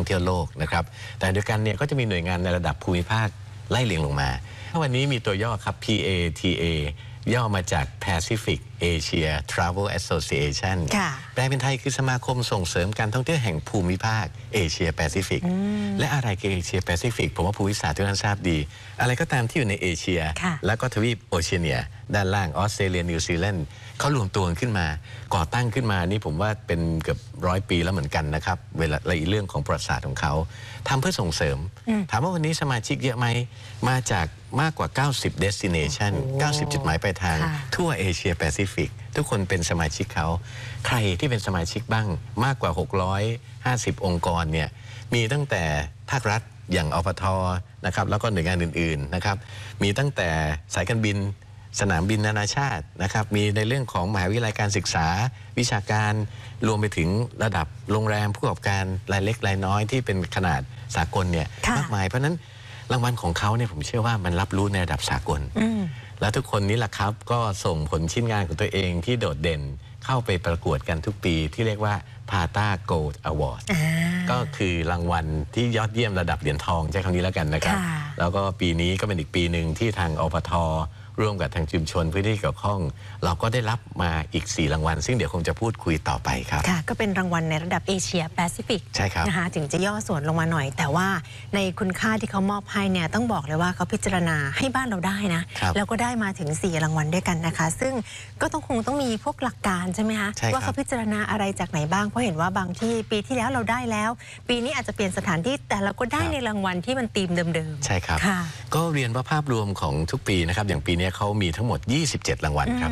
องเที่ยวโลกนะครับแต่เดียวกันเนี่ยก็จะมีหน่วยงานในระดับภูมิภาคไล่เลียงลงมาวันนี้มีตัวย่อครับ PATA ย่อมาจาก Pacific Asia Travel Association แปลเป็นไทยคือสมาคมส่งเสริมการท่องเที่ยวแห่งภูมิภาคเอเชียแปซิฟิกและอะไรคือเอเชียแปซิฟิกผมว่าภูมิศาสตร์ทุกท่านทราบดีอะไรก็ตามที่อยู่ในเอเชียแล้วก็ทวีปโอเชียเนียด้านล่างออสเตรเลียนิวซีแลนด์เขารวมตัวขึ้นมาก่อตั้งขึ้นมานี่ผมว่าเป็นเกือบ100 ปีแล้วเหมือนกันนะครับเวลาเรื่องของประวัติศาสตร์ของเขาทำเพื่อส่งเสริมถามว่าวันนี้สมาชิกเยอะไหมมาจากมากกว่า90 destination 90 จุดหมายปลายทางทั่วเอเชียแปซิฟิกทุกคนเป็นสมาชิกเขาใครที่เป็นสมาชิกบ้างมากกว่า650องค์กรเนี่ยมีตั้งแต่ภาครัฐอย่างอปท.นะครับแล้วก็หน่วยงานอื่นๆนะครับมีตั้งแต่สายการบินสนามบินนานาชาตินะครับมีในเรื่องของมหาวิทยาลัยการศึกษาวิชาการรวมไปถึงระดับโรงแรมผู้ประกอบการรายเล็กรายน้อยที่เป็นขนาดสากลเนี่ยมากมายเพราะนั้นรางวัลของเขาเนี่ยผมเชื่อว่ามันรับรู้ในระดับสากลและทุกคนนี้แหละครับก็ส่งผลชิ้นงานของตัวเองที่โดดเด่นเข้าไปประกวดกันทุกปีที่เรียกว่า PATA Gold Award ก็คือรางวัลที่ยอดเยี่ยมระดับเหรียญทองใช้คำนี้แล้วกันนะครับแล้วก็ปีนี้ก็เป็นอีกปีหนึ่งที่ทางอปท.ร่วมกับทางชุมชนพื้นที่เกี่ยวข้องเราก็ได้รับมาอีก4รางวัลซึ่งเดี๋ยวคงจะพูดคุยต่อไปครับค่ะก็เป็นรางวัลในระดับเอเชียแปซิฟิกใช่ครับนะคะถึงจะย่อส่วนลงมาหน่อยแต่ว่าในคุณค่าที่เขามอบให้เนี่ยต้องบอกเลยว่าเขาพิจารณาให้บ้านเราได้นะแล้วก็ได้มาถึง4รางวัลด้วยกันนะคะซึ่งก็คงต้องมีพวกหลักการใช่ไหมคะว่าเขาพิจารณาอะไรจากไหนบ้างเพราะเห็นว่าบางที่ปีที่แล้วเราได้แล้วปีนี้อาจจะเปลี่ยนสถานที่แต่เราก็ได้ในรางวัลที่มันธีมเดิมๆใช่ครับก็เรียนว่าภาพรวมของทุกปีนะครับอย่างปีนี้เขามีทั้งหมด27 รางวัลครับ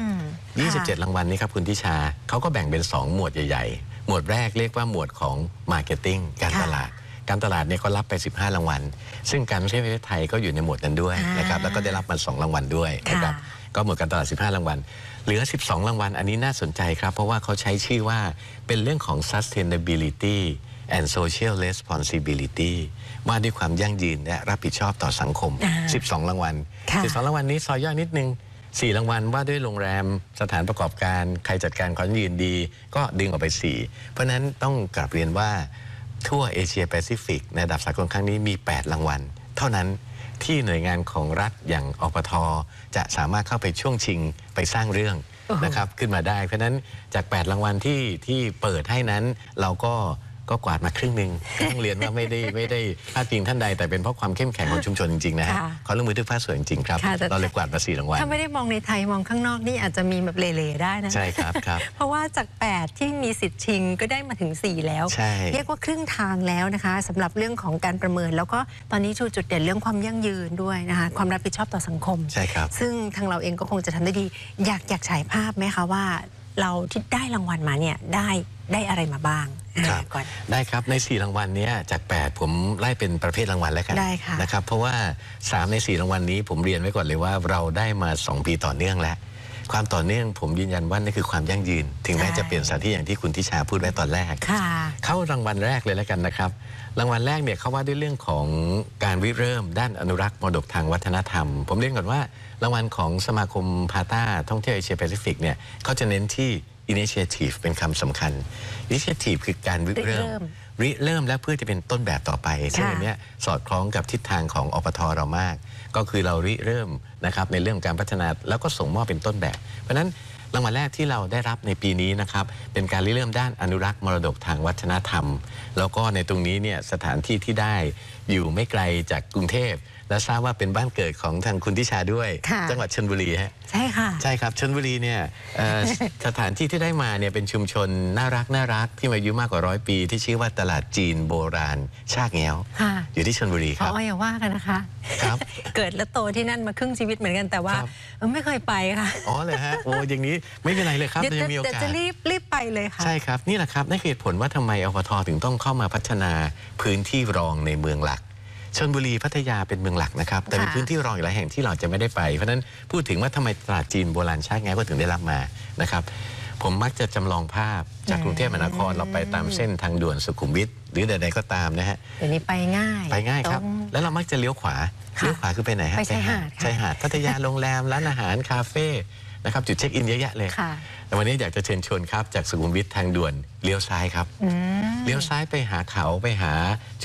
27 รางวัลนี้ครับคุณทิชาเขาก็แบ่งเป็น2หมวดใหญ่ๆหมวดแรกเรียกว่าหมวดของ Marketing การตลาดเนี่ยก็รับไป15 รางวัลซึ่งการท่องเที่ยวประเทศไทยก็อยู่ในหมวดนั้นด้วยนะครับแล้วก็ได้รับมา2 รางวัลด้วยนะครับก็หมวดการตลาด15 รางวัลเหลือ12 รางวัลอันนี้น่าสนใจครับเพราะว่าเขาใช้ชื่อว่าเป็นเรื่องของ Sustainability and Social Responsibility ว่าด้วยความยั่งยืนและรับผิดชอบต่อสังคม12 รางวัล12 รางวัลนี้ซอยย่อยนิดนึง4 รางวัลว่าด้วยโรงแรมสถานประกอบการใครจัดการความยั่งยืนดีก็ดึงออกไป4เพราะนั้นต้องกลับเรียนว่าทั่วเอเชียแปซิฟิกในระดับสากลครั้งนี้มี8 รางวัลเท่านั้นที่หน่วยงานของรัฐอย่างอปท.จะสามารถเข้าไปช่วงชิงไปสร้างเรื่องนะครับขึ้นมาได้เพราะนั้นจาก8 รางวัลที่เปิดให้นั้นเราก็กวาดมาครึ่งหนึ่งต้องเรียนว่าไม่ได้พลาดพิงท่านใดแต่เป็นเพราะความเข้มแข็งของชุมชนจริงๆนะฮะเขาลงมือทุกภาคส่วนจริงๆครับเราเลยกวาดมา4 รางวัลถ้าไม่ได้มองในไทยมองข้างนอกนี่อาจจะมีแบบเล่ๆได้นะใช่ครับเพราะว่าจาก8ที่มีสิทธิ์ชิงก็ได้มาถึง4แล้วเรียกว่าครึ่งทางแล้วนะคะสำหรับเรื่องของการประเมินแล้วก็ตอนนี้ชูจุดเด่นเรื่องความยั่งยืนด้วยนะคะความรับผิดชอบต่อสังคมใช่ครับซึ่งทางเราเองก็คงจะทำได้ดีอยากฉายภาพไหมคะว่าเราที่ได้รางวัลมาเนี่ยได้อะไรมาบ้างก่อนได้ครับใน4 รางวัลนี้จาก8ผมไล่เป็นประเภทรางวัลแล้วกันนะครับเพราะว่า3 ใน 4 รางวัลนี้ผมเรียนไว้ก่อนเลยว่าเราได้มา2 ปีต่อเนื่องแล้วความต่อเนื่องผมยืนยันว่านี่คือความยั่งยืนถึงแม้จะเปลี่ยนสถานที่อย่างที่คุณทิชาพูดไว้ตอนแรกเข้ารางวัลแรกเลยแล้วกันนะครับรางวัลแรกเนี่ยเขาว่าด้วยเรื่องของการริเริ่มด้านอนุรักษ์มรดกทางวัฒนธรรมผมเรียนก่อนว่ารางวัลของสมาคมพาต้าท่องเที่ยวเอเชียแปซิฟิกเนี่ยเขาจะเน้นที่ initiative เป็นคำสำคัญ initiative คือการริเริ่มและเพื่อจะเป็นต้นแบบต่อไปซึ่งอันนี้สอดคล้องกับทิศทางของอปท.เรามากก็คือเราริเริ่มนะครับในเรื่องการพัฒนาแล้วก็ส่งมอบเป็นต้นแบบเพราะฉะนั้นรางวัลแรกที่เราได้รับในปีนี้นะครับเป็นการริเริ่มด้านอนุรักษ์มรดกทางวัฒนธรรมแล้วก็ในตรงนี้เนี่ยสถานที่ที่ได้อยู่ไม่ไกลจากกรุงเทพและทราบว่าเป็นบ้านเกิดของทางคุณทิชาด้วยจังหวัดชลบุรีฮะใช่ค่ะใช่ครับชลบุรีเนี่ยสถานที่ที่ได้มาเนี่ยเป็นชุมชนน่ารักที่มาอายุมากกว่า100 ปีที่ชื่อว่าตลาดจีนโบราณชากแง้วอยู่ที่ชลบุรีครับอย่าว่ากันนะคะครับเกิดและโตที่นั่นมาครึ่งชีวิตเหมือนกันแต่ว่าไม่เคยไปค่ะอ๋อเลยฮะโอ้อย่างนี้ไม่เป็นไรเลยครับจะมีโอกาสจะรีบไปเลยค่ะใช่ครับนี่แหละครับนั่นคือเหตุผลว่าทำไมอปท.ถึงต้องเข้ามาพัฒนาพื้นที่รองในเมืองหลักชลบุรีพัทยาเป็นเมืองหลักนะครับแต่มีพื้นที่รองอีกหลายแห่งที่เราจะไม่ได้ไปเพราะนั้นพูดถึงว่าทำไมตลาดจีนโบราณชากแง้วก็ถึงได้รับมานะครับผมมักจะจำลองภาพจากกรุงเทพมหานครเราไปตามเส้นทางด่วนสุขุมวิทหรือใดๆก็ตามนะฮะเดี๋ยวนี้ไปง่ายครับแล้วเรามักจะเลี้ยวขวาคือไปไหนฮะไปชายหาดพัทยาโรงแรมร้านอาหารคาเฟ่นะครับจุดเช็คอินเยอะแยะเลยแต่วันนี้อยากจะเชิญชวนครับจากสุขุมวิททางด่วนเลี้ยวซ้ายครับเลี้ยวซ้ายไปหาเขาไปหา